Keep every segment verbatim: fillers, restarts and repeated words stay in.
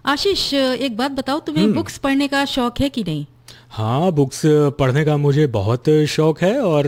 आशीष, एक बात बताओ, तुम्हें हम्म। बुक्स पढ़ने का शौक है कि नहीं? हाँ, बुक्स पढ़ने का मुझे बहुत शौक है। और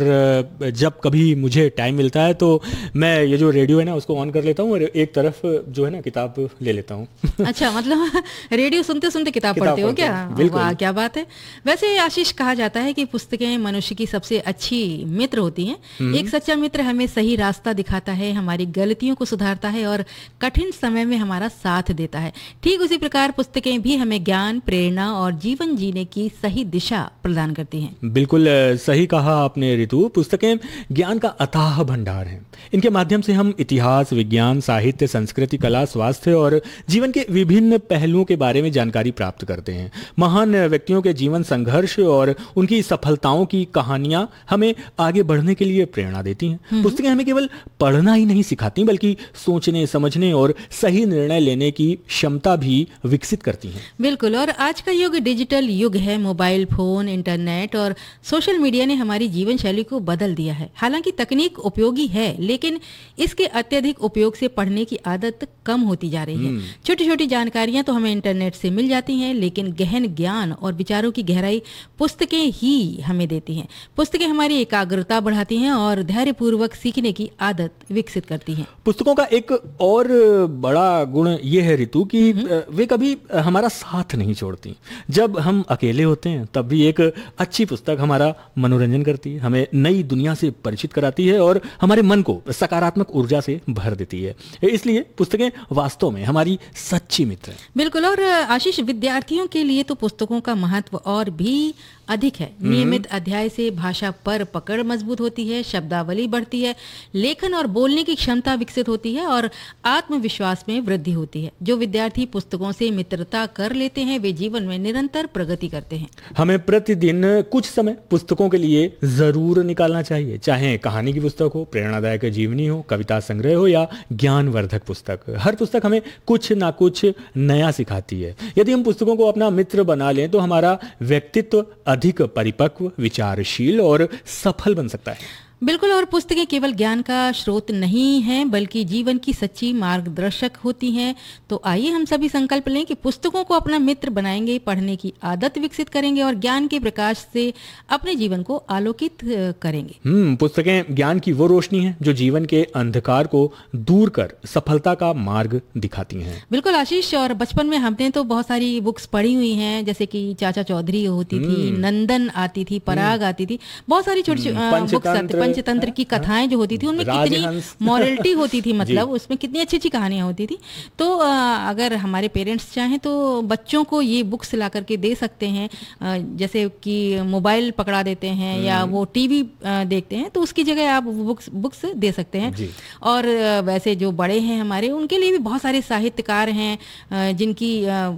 जब कभी मुझे टाइम मिलता है तो मैं ये जो रेडियो है ना उसको ऑन कर लेता हूँ और एक तरफ जो है ना किताब ले लेता हूँ। अच्छा, मतलब रेडियो सुनते सुनते किताब किताब पढ़ते हो पढ़ते क्या? हैं, बिल्कुल। वाह, क्या बात है। वैसे आशीष, कहा जाता है कि पुस्तकें मनुष्य की सबसे अच्छी मित्र होती हैं। एक सच्चा मित्र हमें सही रास्ता दिखाता है, हमारी गलतियों को सुधारता है और कठिन समय में हमारा साथ देता है। ठीक उसी प्रकार पुस्तकें भी हमें ज्ञान, प्रेरणा और जीवन जीने की सही दिशा प्रदान करती हैं। बिल्कुल अ, सही कहा आपने ऋतु। पुस्तकें ज्ञान का अथाह भंडार हैं। इनके माध्यम से हम इतिहास, विज्ञान, साहित्य, संस्कृति, कला, स्वास्थ्य और जीवन के विभिन्न पहलुओं के बारे में जानकारी प्राप्त करते हैं। महान व्यक्तियों के जीवन, संघर्ष और उनकी सफलताओं की कहानियां हमें आगे बढ़ने के लिए प्रेरणा देती हैं। पुस्तकें हमें केवल पढ़ना ही नहीं सिखाती बल्कि सोचने, समझने और सही निर्णय लेने की क्षमता भी विकसित करती हैं। बिल्कुल। और आज का युग डिजिटल युग है। मोबाइल फोन, इंटरनेट और सोशल मीडिया ने हमारी जीवन शैली को बदल दिया है। हालांकि तकनीक उपयोगी है, लेकिन इसके अत्यधिक उपयोग से पढ़ने की आदत कम होती जा रही है। छोटी छोटी जानकारियां तो हमें इंटरनेट से मिल जाती हैं, लेकिन गहन ज्ञान और विचारों की गहराई पुस्तकें ही हमें देती हैं। पुस्तकें हमारी एकाग्रता बढ़ाती हैं और धैर्यपूर्वक सीखने की आदत विकसित करती हैं। पुस्तकों का एक और बड़ा गुण ये है ऋतु कि वे कभी हमारा साथ नहीं छोड़ती। जब हम अकेले होते हैं तब भी एक अच्छी पुस्तक हमारा मनोरंजन करती है, हमें नई दुनिया से परिचित कराती है और हमारे मन को सकारात्मक ऊर्जा से भर देती है। इसलिए पुस्तकें वास्तव में हमारी सच्ची मित्र हैं। बिल्कुल। और आशीष, विद्यार्थियों के लिए तो पुस्तकों का महत्व और भी अधिक है। नियमित अध्याय से भाषा पर पकड़ मजबूत होती है, शब्दावली बढ़ती है, लेखन और बोलने की क्षमता विकसित होती है और आत्मविश्वास में वृद्धि होती है। जो विद्यार्थी पुस्तकों से मित्रता कर लेते हैं वे जीवन में निरंतर प्रगति करते हैं। हमें प्रतिदिन कुछ समय पुस्तकों के लिए जरूर निकालना चाहिए, चाहे कहानी की पुस्तक हो, प्रेरणादायक जीवनी हो, कविता संग्रह हो या ज्ञानवर्धक पुस्तक। हर पुस्तक हमें कुछ ना कुछ नया सिखाती है। यदि हम पुस्तकों को अपना मित्र बना लें तो हमारा व्यक्तित्व अधिक परिपक्व, विचारशील और सफल बन सकता है। बिल्कुल। और पुस्तकें केवल ज्ञान का स्रोत नहीं हैं बल्कि जीवन की सच्ची मार्गदर्शक होती हैं। तो आइए हम सभी संकल्प लें कि पुस्तकों को अपना मित्र बनाएंगे, पढ़ने की आदत विकसित करेंगे और ज्ञान के प्रकाश से अपने जीवन को आलोकित करेंगे। हम्म पुस्तकें ज्ञान की वो रोशनी है जो जीवन के अंधकार को दूर कर सफलता का मार्ग दिखाती हैं। बिल्कुल आशीष। और बचपन में हमने तो बहुत सारी बुक्स पढ़ी हुई हैं, जैसे कि चाचा चौधरी होती थी, नंदन आती थी, पराग आती थी, बहुत सारी छोटी बुक्स आती, पंचतंत्र की कथाएं जो होती थी उनमें कितनी मॉरलिटी होती थी, मतलब उसमें कितनी अच्छी अच्छी कहानियां होती थी। तो अगर हमारे पेरेंट्स चाहें तो बच्चों को ये बुक्स ला करके दे सकते हैं। जैसे कि मोबाइल पकड़ा देते हैं या वो टीवी देखते हैं तो उसकी जगह आप बुक्स बुक्स दे सकते हैं। और वैसे जो बड़े हैं हमारे, उनके लिए भी बहुत सारे साहित्यकार हैं जिनकी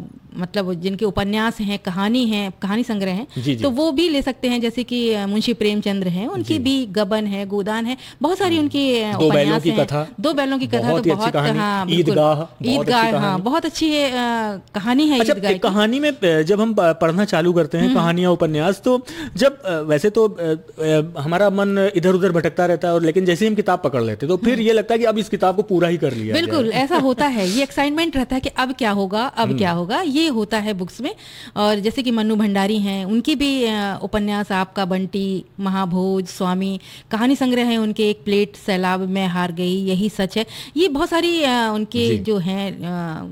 मतलब जिनके उपन्यास हैं, कहानी है, कहानी संग्रह हैं, तो वो भी ले सकते हैं। जैसे कि मुंशी प्रेमचंद्र हैं, उनकी भी गबन है, गोदान है, बहुत सारी उनकी दो बैलों की कथा, दो बैलों की कथा, तो बहुत, हाँ, ईदगाह, ईदगाह, हाँ, बहुत अच्छी कहानी है। अच्छा, कहानी में जब हम पढ़ना चालू करते हैं कहानियां, उपन्यास, तो जब वैसे तो हमारा मन इधर उधर भटकता रहता है, और लेकिन जैसे ही हम किताब पकड़ लेते हैं तो फिर ये लगता है कि अब इस किताब को पूरा ही कर लिया। बिल्कुल ऐसा होता है, ये एक्साइटमेंट रहता है कि अब क्या होगा, अब क्या होगा, ये होता है बुक्स में। और जैसे कि मन्नू भंडारी हैं, उनकी भी उपन्यास आपका बंटी, महाभोज, स्वामी, कहानी संग्रह है उनके, एक प्लेट सैलाब में हार गई, यही सच है, ये बहुत सारी उनके जो हैं